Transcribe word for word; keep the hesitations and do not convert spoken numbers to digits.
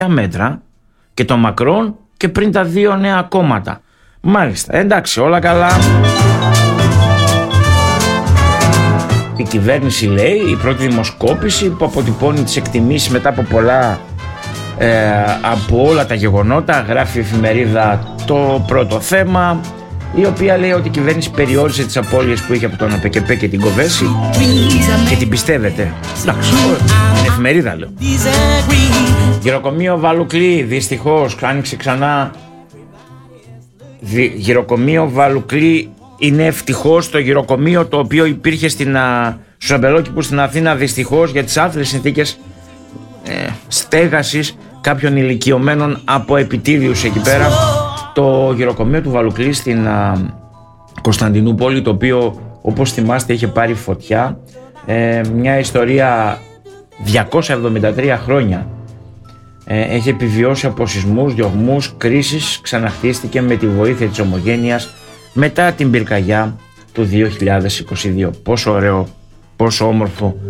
μέτρα και το Μακρόν και πριν τα δύο νέα κόμματα. Μάλιστα, εντάξει, όλα καλά. Η κυβέρνηση λέει, η πρώτη δημοσκόπηση που αποτυπώνει τις εκτιμήσεις μετά από πολλά ε, από όλα τα γεγονότα, γράφει η εφημερίδα Το Πρώτο Θέμα, η οποία λέει ότι η κυβέρνηση περιόρισε τις απώλειες που είχε από τον ΑΠΚΠ και την Κοβέση και την πιστεύετε. Εντάξει, την εφημερίδα λέω. Γυροκομείο Βαλουκλή, δυστυχώς άνοιξε ξανά. Δι, γυροκομείο Βαλουκλή είναι ευτυχώς το γυροκομείο το οποίο υπήρχε στην, α, στους αμπελόκηπους στην Αθήνα, δυστυχώς για τις άθλιες συνθήκες ε, στέγασης κάποιων ηλικιωμένων από επιτίδιους εκεί πέρα. Το γυροκομείο του Βαλουκλή στην α, Κωνσταντινούπολη, το οποίο όπως θυμάστε είχε πάρει φωτιά, ε, μια ιστορία διακόσια εβδομήντα τρία χρόνια, ε, έχει επιβιώσει από σεισμούς, διωγμούς, κρίσεις, ξαναχτίστηκε με τη βοήθεια της ομογένειας μετά την πυρκαγιά του δύο χιλιάδες είκοσι δύο. Πόσο ωραίο, πόσο όμορφο